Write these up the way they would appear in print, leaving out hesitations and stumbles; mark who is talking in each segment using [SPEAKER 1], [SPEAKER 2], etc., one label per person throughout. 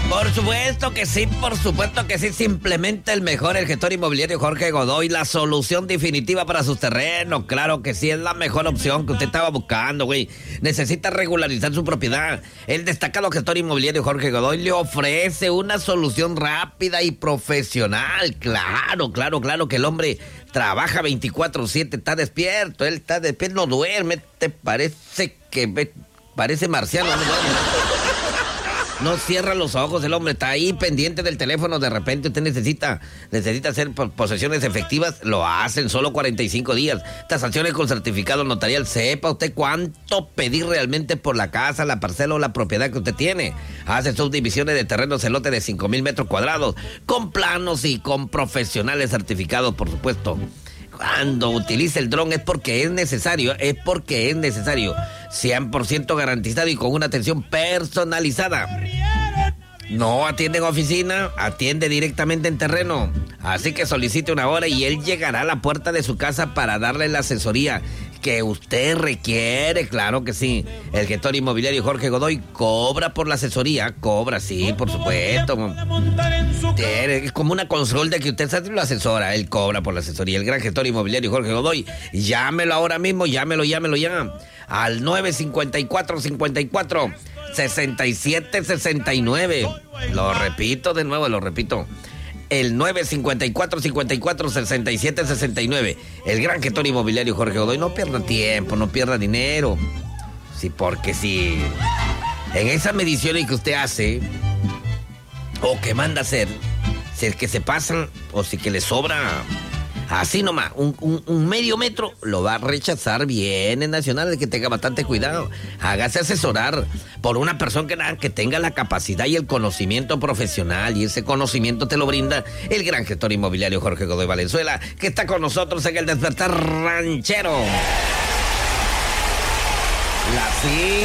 [SPEAKER 1] Por supuesto que sí, simplemente el mejor, el gestor inmobiliario Jorge Godoy, la solución definitiva para sus terrenos, claro que sí, es la mejor opción que usted estaba buscando, güey. Necesita regularizar su propiedad. El destacado gestor inmobiliario Jorge Godoy le ofrece una solución rápida y profesional. Claro que el hombre trabaja 24/7, está despierto, él está despierto, no duerme, parece marciano, no duerme. No cierra los ojos, el hombre está ahí pendiente del teléfono. De repente usted necesita hacer posesiones efectivas, lo hace en solo 45 días. Tasaciones con certificado notarial. Sepa usted cuánto pedir realmente por la casa, la parcela o la propiedad que usted tiene. Hace subdivisiones de terrenos en lote de 5,000 metros cuadrados, con planos y con profesionales certificados, por supuesto. Cuando utilice el dron es porque es necesario. 100% garantizado y con una atención personalizada. No atiende en oficina, atiende directamente en terreno. Así que solicite una hora y él llegará a la puerta de su casa para darle la asesoría que usted requiere, claro que sí. El gestor inmobiliario Jorge Godoy cobra por la asesoría, sí, por supuesto. Es como una consulta que usted lo asesora, él cobra por la asesoría. El gran gestor inmobiliario Jorge Godoy, llámelo ahora mismo, llámelo ya. Al 954-6769. Lo repito. El 954-6769. El gran gestor inmobiliario Jorge Godoy. No pierda tiempo, no pierda dinero. Sí, porque si en esas mediciones que usted hace o que manda hacer, si es que se pasan o si que le sobra así nomás, un medio metro, lo va a rechazar bien en Nacional, que tenga bastante cuidado. Hágase asesorar por una persona que tenga la capacidad y el conocimiento profesional, y ese conocimiento te lo brinda el gran gestor inmobiliario Jorge Godoy Valenzuela, que está con nosotros en el Despertar Ranchero. Las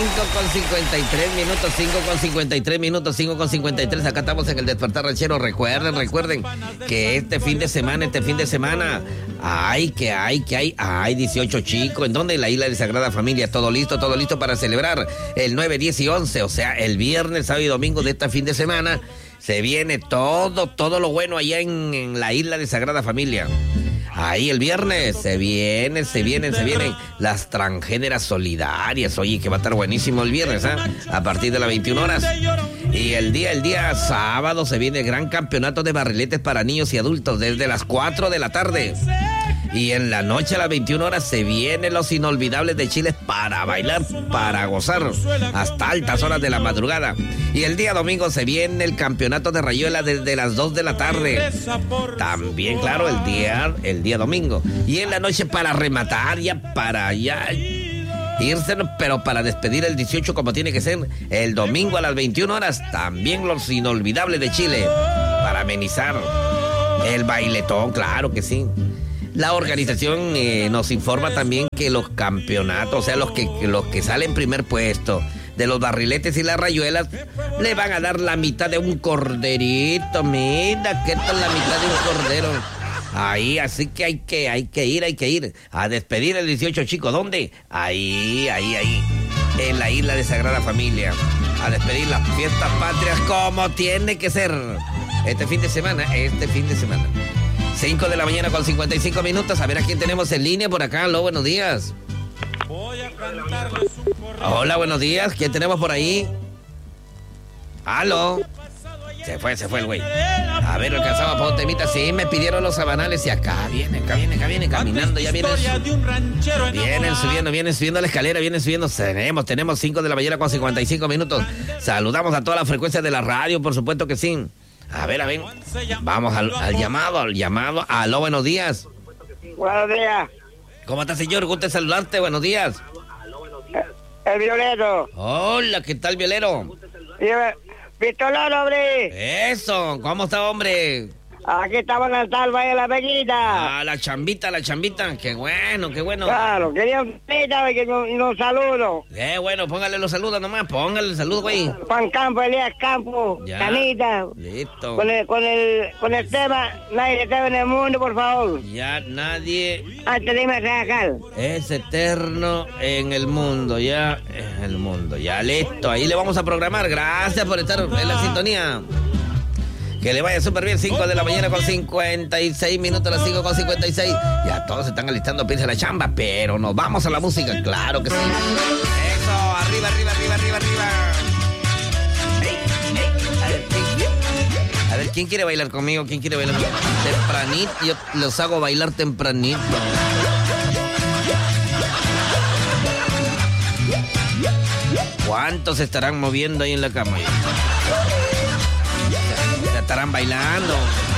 [SPEAKER 1] 5:53 acá estamos en el Despertar Ranchero. Recuerden que este fin de semana hay 18 chicos. ¿En dónde? En la isla de Sagrada Familia. Todo listo para celebrar el 9, 10 y 11, o sea, el viernes, sábado y domingo de este fin de semana. Se viene todo lo bueno allá en la isla de Sagrada Familia. Ahí el viernes se vienen las transgéneras solidarias. Oye, que va a estar buenísimo el viernes, a partir de las 21 horas. Y el día sábado se viene el gran campeonato de barriletes para niños y adultos desde las 4 de la tarde. Y en la noche a las 21 horas se vienen los inolvidables de Chile para bailar, para gozar hasta altas horas de la madrugada. Y el día domingo se viene el campeonato de rayuela desde las 2 de la tarde. También, claro, el día domingo. Y en la noche para rematar, para irse, pero para despedir el 18 como tiene que ser, el domingo a las 21 horas, también los inolvidables de Chile, para amenizar el bailetón, claro que sí. La organización nos informa también que los campeonatos, o sea, los que salen primer puesto de los barriletes y las rayuelas, le van a dar la mitad de un corderito. Mira, ¿qué tal la mitad de un cordero? Ahí, así que hay que ir a despedir el 18 chico. ¿Dónde? Ahí, en la isla de Sagrada Familia, a despedir las fiestas patrias como tiene que ser. Este fin de semana. 5 de la mañana con 55 minutos. A ver a quién tenemos en línea por acá. Aló, buenos días. Hola, buenos días. ¿Quién tenemos por ahí? Aló. Se fue el güey. A ver, alcanzaba por un temita. Sí, me pidieron los sabanales y acá viene caminando. Ya vienen subiendo la escalera, Tenemos 5 de la mañana con 55 minutos. Saludamos a toda la frecuencia de la radio, por supuesto que sí. A ver. Vamos al llamado. Aló, buenos días.
[SPEAKER 2] Buenos días.
[SPEAKER 1] ¿Cómo está, señor? Gusto saludarte. Buenos días.
[SPEAKER 2] El violero.
[SPEAKER 1] Hola, ¿qué tal, violero?
[SPEAKER 2] Pistolón, hombre.
[SPEAKER 1] Eso, ¿cómo está, hombre?
[SPEAKER 2] Aquí estamos en el tal Valle de la Pequita.
[SPEAKER 1] La chambita. Qué bueno.
[SPEAKER 2] Claro, quería un saludo.
[SPEAKER 1] Bueno, póngale los saludos nomás, póngale el saludo, güey.
[SPEAKER 2] Juan Campo, Elías Campo, ya. Canita.
[SPEAKER 1] Listo.
[SPEAKER 2] Con el tema, nadie eterno en el mundo, por favor.
[SPEAKER 1] Ya, nadie.
[SPEAKER 2] Antes de irme a trabajar.
[SPEAKER 1] Es eterno en el mundo, ya, listo. Ahí le vamos a programar. Gracias por estar en la sintonía. Que le vaya súper bien, 5 de la mañana con 56 minutos, las 5 con 56. Ya todos se están alistando, piensa la chamba, pero nos vamos a la música, claro que sí. Eso, arriba, arriba, arriba, arriba, arriba. A ver, ¿quién quiere bailar conmigo? ¿Quién quiere bailar conmigo? Tempranito, yo los hago bailar tempranito. ¿Cuántos se estarán moviendo ahí en la cama? Se estarán bailando.